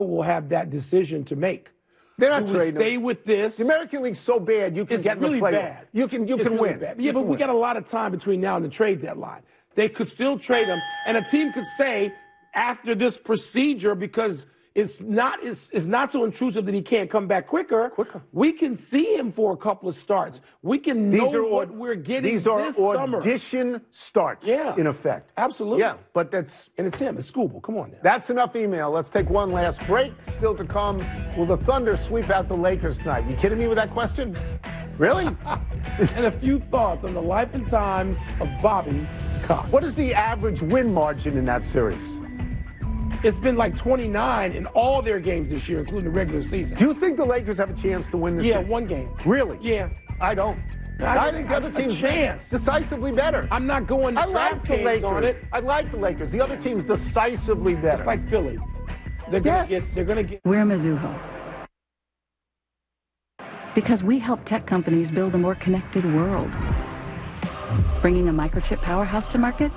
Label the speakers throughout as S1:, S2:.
S1: will have that decision to make.
S2: They're not
S1: Do we
S2: trading
S1: stay
S2: him.
S1: with this?
S2: The American League's so bad, you can
S1: It's
S2: get in
S1: really
S2: the playoffs.
S1: bad.
S2: You can
S1: It's really
S2: win.
S1: bad.
S2: You
S1: Yeah, but
S2: can
S1: we
S2: win.
S1: got a lot of time between now and the trade deadline. They could still trade him, and a team could say after this procedure, because it's not so intrusive that he can't come back quicker. We can see him for a couple of starts. We can know what we're getting
S2: These are
S1: this summer.
S2: audition starts,
S1: Yeah.
S2: in effect.
S1: Absolutely.
S2: Yeah, but that's...
S1: And it's him. It's Scooble. Come on now.
S2: That's enough email. Let's take one last break. Still to come, will the Thunder sweep out the Lakers tonight? You kidding me with that question? Really?
S1: And a few thoughts on the life and times of Bobby Cox.
S2: What is the average win margin in that series?
S1: It's been like 29 in all their games this year, including the regular season.
S2: Do you think the Lakers have a chance to win this game?
S1: One game.
S2: Really?
S1: Yeah.
S2: I don't. I think the other team's
S1: chance.
S2: decisively better.
S1: I'm not going to
S2: I like the
S1: DraftKings
S2: Lakers.
S1: on it.
S2: I like the Lakers. The other team's decisively better.
S1: It's like Philly. They're gonna get.
S3: We're Mizuho. Because we help tech companies build a more connected world. Bringing a microchip powerhouse to market?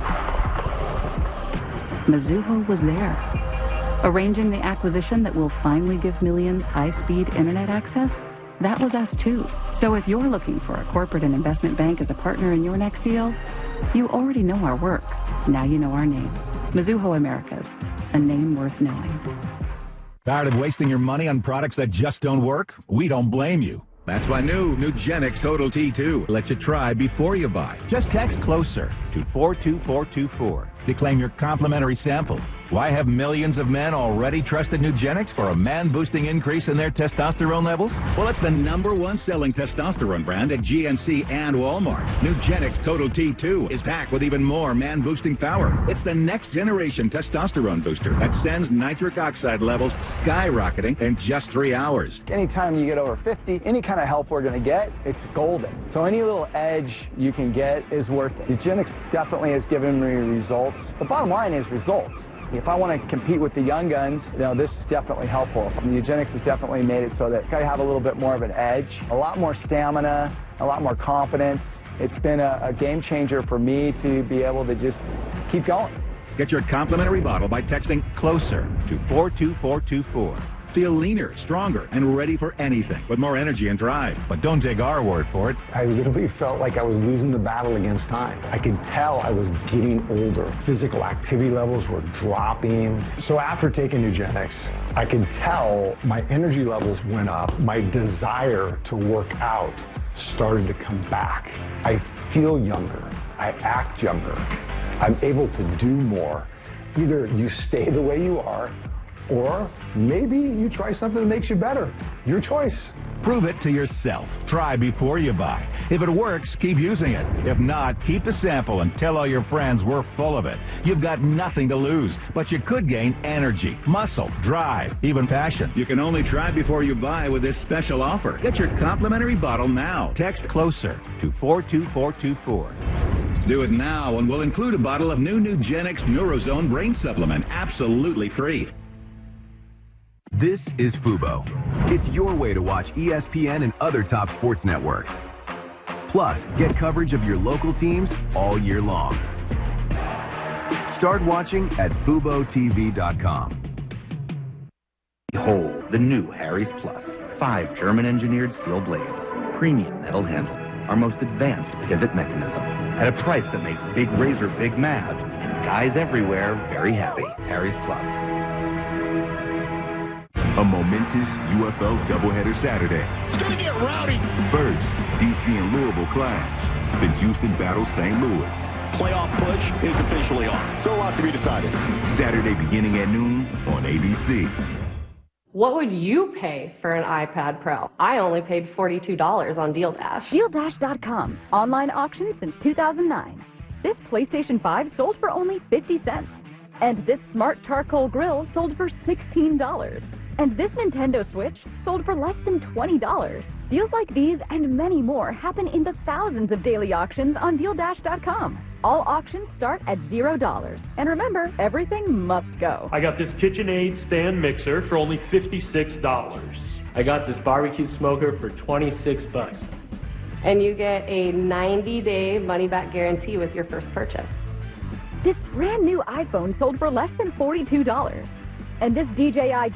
S3: Mizuho was there. Arranging the acquisition that will finally give millions high-speed internet access? That was us too. So if you're looking for a corporate and investment bank as a partner in your next deal, you already know our work. Now you know our name. Mizuho Americas. A name worth knowing.
S4: Tired of wasting your money on products that just don't work? We don't blame you. That's why new Nugenix Total T2 lets you try before you buy. Just text CLOSER to 42424 to claim your complimentary sample. Why have millions of men already trusted Nugenix for a man-boosting increase in their testosterone levels? Well, it's the #1 selling testosterone brand at GNC and Walmart. Nugenix Total T2 is packed with even more man-boosting power. It's the next generation testosterone booster that sends nitric oxide levels skyrocketing in just 3 hours.
S5: Anytime you get over 50, any kind of help we're going to get, it's golden. So any little edge you can get is worth it. Nugenix definitely has given me results. The bottom line is results. If I want to compete with the young guns, this is definitely helpful. Nugenix has definitely made it so that I have a little bit more of an edge, a lot more stamina, a lot more confidence. It's been a game changer for me to be able to just keep going.
S4: Get your complimentary bottle by texting CLOSER to 42424. Feel leaner, stronger, and ready for anything with more energy and drive. But don't take our word for it.
S6: I literally felt like I was losing the battle against time. I could tell I was getting older. Physical activity levels were dropping. So after taking Nugenix, I could tell my energy levels went up. My desire to work out started to come back. I feel younger. I act younger. I'm able to do more. Either you stay the way you are, or maybe you try something that makes you better. Your choice.
S4: Prove it to yourself. Try before you buy. If it works, keep using it. If not, keep the sample and tell all your friends we're full of it. You've got nothing to lose, but you could gain energy, muscle, drive, even passion. You can only try before you buy with this special offer. Get your complimentary bottle now. Text CLOSER to 42424. Do it now and we'll include a bottle of new Nugenix Neurozone Brain Supplement absolutely free.
S7: This is Fubo. It's your way to watch ESPN and other top sports networks. Plus, get coverage of your local teams all year long. Start watching at FuboTV.com.
S8: Behold the new Harry's Plus. 5 German-engineered steel blades, premium metal handle, our most advanced pivot mechanism, at a price that makes Big Razor big mad and guys everywhere very happy. Harry's Plus.
S9: A momentous UFL doubleheader Saturday.
S10: It's going to get rowdy.
S9: First, DC and Louisville clash. Then Houston battles St. Louis.
S10: Playoff push is officially on. So a lot to be decided.
S9: Saturday beginning at noon on ABC.
S11: What would you pay for an iPad Pro? I only paid $42 on DealDash.
S12: DealDash.com. Online auction since 2009. This PlayStation 5 sold for only 50 cents. And this smart charcoal grill sold for $16. And this Nintendo Switch sold for less than $20. Deals like these and many more happen in the thousands of daily auctions on DealDash.com. All auctions start at $0. And remember, everything must go.
S13: I got this KitchenAid stand mixer for only $56. I got this barbecue smoker for $26.
S11: And you get a 90-day money-back guarantee with your first purchase.
S12: This brand new iPhone sold for less than $42. And this DJI